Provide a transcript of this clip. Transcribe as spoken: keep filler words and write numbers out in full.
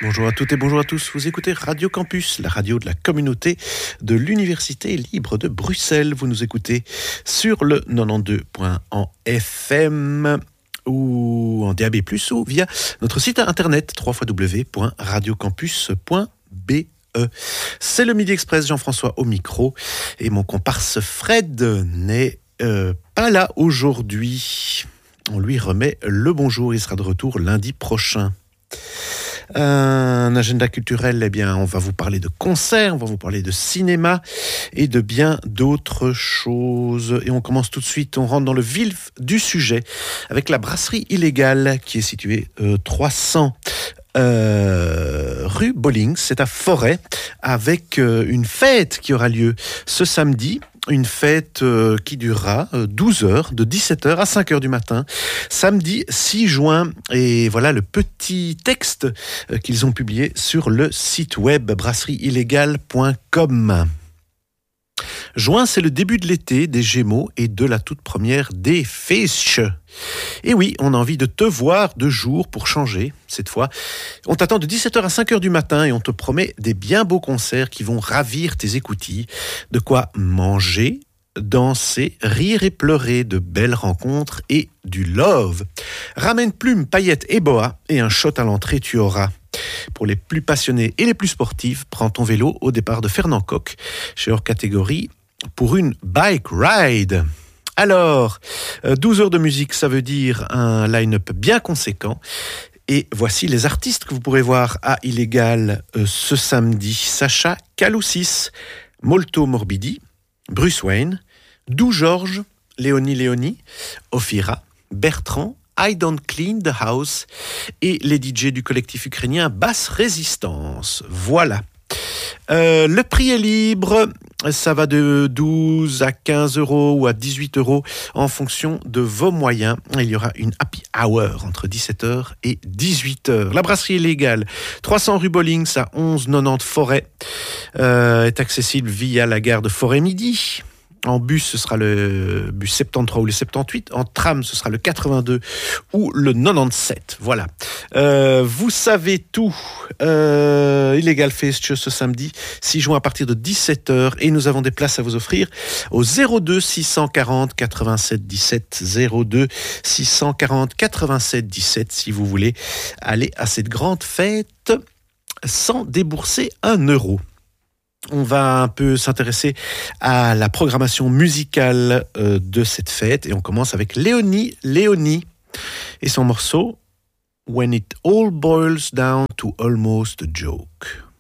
Bonjour à toutes et bonjour à tous. Vous écoutez Radio Campus, la radio de la communauté de l'Université libre de Bruxelles. Vous nous écoutez sur le quatre-vingt-douze point un en F M ou en D A B plus, ou via notre site internet w w w point radio campus point b e. C'est le Midi Express, Jean-François au micro, et mon comparse Fred n'est euh, pas là aujourd'hui. On lui remet le bonjour, il sera de retour lundi prochain. Un agenda culturel, eh bien, on va vous parler de concerts, on va vous parler de cinéma et de bien d'autres choses. Et on commence tout de suite, on rentre dans le vif du sujet avec la brasserie illégale qui est située euh, trois cents euh, rue Bolling, c'est à Forêt, avec euh, une fête qui aura lieu ce samedi. Une fête euh, qui durera euh, douze heures, de dix-sept heures à cinq heures du matin, samedi six juin. Et voilà le petit texte euh, qu'ils ont publié sur le site web brasserie illégale point com. Juin, c'est le début de l'été, des Gémeaux et de la toute première des Fish. Et oui, on a envie de te voir de jour pour changer, cette fois. On t'attend de dix-sept heures à cinq heures du matin et on te promet des bien beaux concerts qui vont ravir tes écoutilles. De quoi manger, danser, rire et pleurer, de belles rencontres et du love. Ramène plumes, paillettes et boa et un shot à l'entrée tu auras. Pour les plus passionnés et les plus sportifs, prends ton vélo au départ de Fernand Coq, chez hors catégorie, pour une bike ride. Alors, douze heures de musique, ça veut dire un line-up bien conséquent. Et voici les artistes que vous pourrez voir à Illégal euh, ce samedi. Sacha Caloussis, Molto Morbidi, Bruce Wayne, Dou Georges, Léonie Léonie, Ophira, Bertrand, I Don't Clean the House et les D J du collectif ukrainien Basse Résistance. Voilà. Euh, le prix est libre, ça va de douze à quinze euros ou à dix-huit euros en fonction de vos moyens. Il y aura une happy hour entre dix-sept heures et dix-huit heures. La brasserie illégale, trois cents rue Bolling, à onze quatre-vingt-dix Forêt, euh, est accessible via la gare de Forêt-Midi. En bus, ce sera le bus soixante-treize ou le soixante-dix-huit. En tram, ce sera le quatre-vingt-deux ou le quatre-vingt-dix-sept. Voilà. Euh, vous savez tout. Euh, Illegal Fest ce samedi, six juin à partir de dix-sept heures. Et nous avons des places à vous offrir au zéro deux six cent quarante quatre-vingt-sept dix-sept. zéro deux six cent quarante quatre-vingt-sept dix-sept si vous voulez aller à cette grande fête sans débourser un euro. On va un peu s'intéresser à la programmation musicale euh, de cette fête et on commence avec Léonie Léonie et son morceau When It All Boils Down to Almost a Joke.